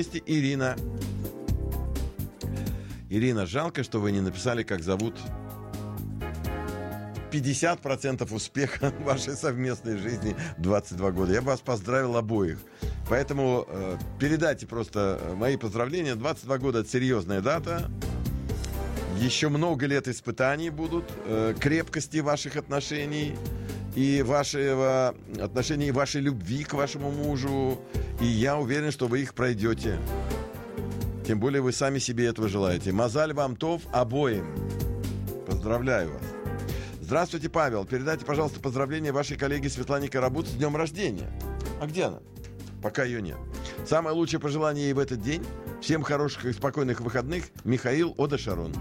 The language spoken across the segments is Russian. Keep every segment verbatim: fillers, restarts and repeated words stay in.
Ирина. Ирина, жалко, что вы не написали, как зовут. пятьдесят процентов успеха в вашей совместной жизни двадцать два года. Я бы вас поздравил обоих. Поэтому э, передайте просто мои поздравления. двадцать два года — это серьезная дата. Еще много лет испытаний будут, э, крепкости ваших отношений и вашего отношений, и вашей любви к вашему мужу. И я уверен, что вы их пройдете. Тем более вы сами себе этого желаете. Мазаль вам тов обоим. Поздравляю вас. Здравствуйте, Павел. Передайте, пожалуйста, поздравления вашей коллеге Светлане Карабут с днем рождения. А где она? Пока ее нет. Самое лучшее пожелание ей в этот день. Всем хороших и спокойных выходных. Михаил Ода Шарон.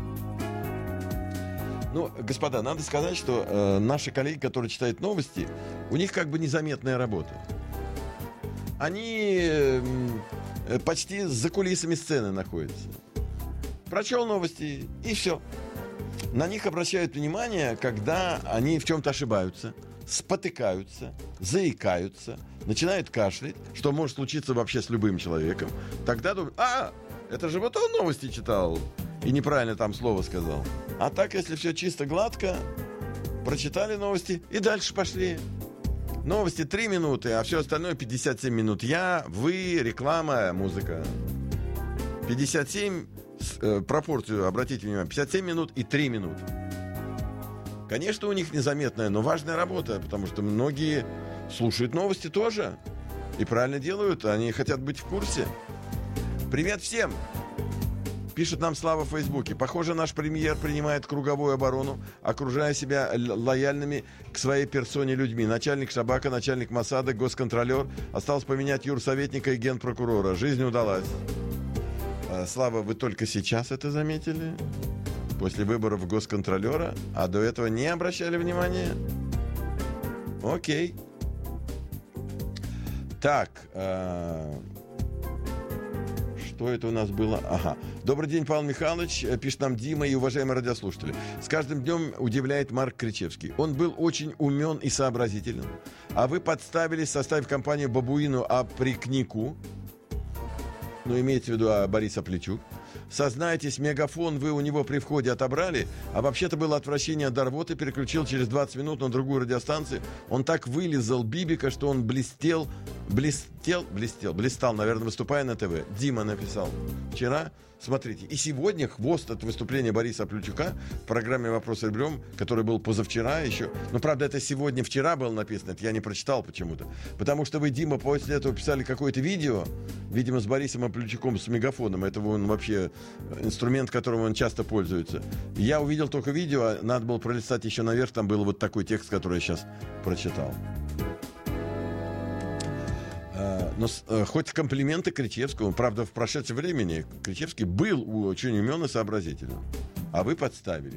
Ну, господа, надо сказать, что э, наши коллеги, которые читают новости, у них как бы незаметная работа. Они э, почти за кулисами сцены находятся. Прочел новости, и все. На них обращают внимание, когда они в чем-то ошибаются, спотыкаются, заикаются, начинают кашлять, что может случиться вообще с любым человеком. Тогда думают: а, это же вот он новости читал и неправильно там слово сказал. А так, если все чисто гладко, прочитали новости и дальше пошли. Новости три минуты, а все остальное пятьдесят семь минут. Я, вы, реклама, музыка. пятьдесят семь, э, пропорцию, обратите внимание, пятьдесят семь минут и три минуты. Конечно, у них незаметная, но важная работа, потому что многие слушают новости тоже и правильно делают, они хотят быть в курсе. Привет всем! Пишет нам Слава в Фейсбуке. Похоже, наш премьер принимает круговую оборону, окружая себя лояльными к своей персоне людьми. Начальник Шабака, начальник Моссада, госконтролер. Осталось поменять юрсоветника и генпрокурора. Жизнь удалась. Слава, вы только сейчас это заметили? После выборов госконтролера? А до этого не обращали внимания? Окей. Так. Э- что это у нас было? Ага. Добрый день, Павел Михайлович. Пишет нам Дима и уважаемые радиослушатели. С каждым днем удивляет Марк Кричевский. Он был очень умен и сообразителен. А вы подставились, составив компанию Бабуину Априкнику. Ну, имеется в виду а, Бориса Плечук. Сознайтесь, мегафон вы у него при входе отобрали, а вообще-то было отвращение до рвоты, переключил через двадцать минут на другую радиостанцию. Он так вылизал Бибика, что он блестел, блестел, блестел, блистал, наверное, выступая на ТВ. Дима написал вчера. Смотрите, и сегодня хвост от выступления Бориса Плечука в программе «Вопрос ребром», который был позавчера еще. Но, правда, это сегодня-вчера было написано, это я не прочитал почему-то. Потому что вы, Дима, после этого писали какое-то видео, видимо, с Борисом Плечуком, с мегафоном. Это он вообще инструмент, которым он часто пользуется. Я увидел только видео, надо было пролистать еще наверх, там был вот такой текст, который я сейчас прочитал. Но хоть комплименты Кричевскому, правда, в прошедшем времени Кричевский был очень умен и сообразителен. А вы подставились.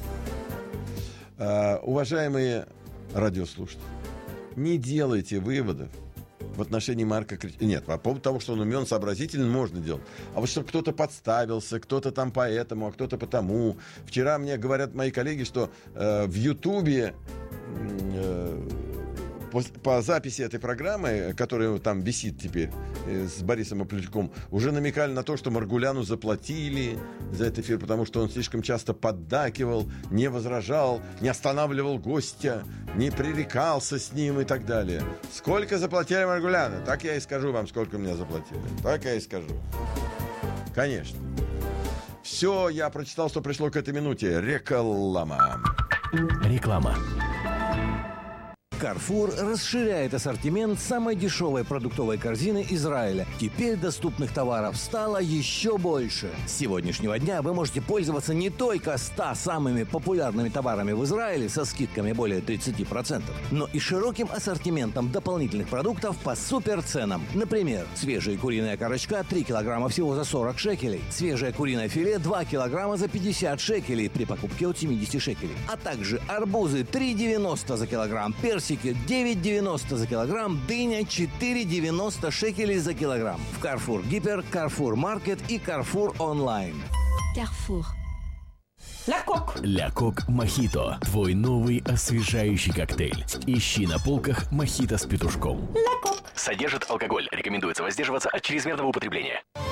Уважаемые радиослушатели, не делайте выводов в отношении Марка Кричевского. Нет, по поводу того, что он умен, сообразителен, можно делать. А вот что кто-то подставился, кто-то там поэтому, а кто-то потому. Вчера мне говорят мои коллеги, что э, в Ютубе э, по, по записи этой программы, которая там висит теперь э, с Борисом Плечуком, уже намекали на то, что Маргуляну заплатили за этот эфир, потому что он слишком часто поддакивал, не возражал, не останавливал гостя, не пререкался с ним и так далее. Сколько заплатили Маргуляну? Так я и скажу вам, сколько мне заплатили. Так я и скажу. Конечно. Все, я прочитал, что пришло к этой минуте. Реклама. Реклама. Carrefour расширяет ассортимент самой дешевой продуктовой корзины Израиля. Теперь доступных товаров стало еще больше. С сегодняшнего дня вы можете пользоваться не только ста самыми популярными товарами в Израиле со скидками более тридцать процентов, но и широким ассортиментом дополнительных продуктов по суперценам. Например, свежая куриная корочка три килограмма всего за сорок шекелей, свежее куриное филе два килограмма за пятьдесят шекелей при покупке от семьдесят шекелей, а также арбузы три девяносто за килограмм, персик девять девяносто за килограмм, дыня четыре девяносто шекелей за килограмм. В Carrefour Гипер, Carrefour Market и Carrefour Online. Carrefour. Ля Кок. Ля Кок Мохито. Твой новый освежающий коктейль. Ищи на полках мохито с петушком. Ля Кок. Содержит алкоголь. Рекомендуется воздерживаться от чрезмерного употребления.